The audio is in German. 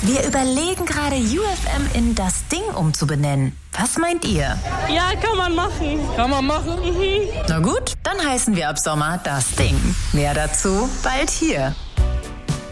Wir überlegen gerade, UFM in das Ding umzubenennen. Was meint ihr? Ja, kann man machen. Kann man machen? Na gut, dann heißen wir ab Sommer das Ding. Mehr dazu bald hier.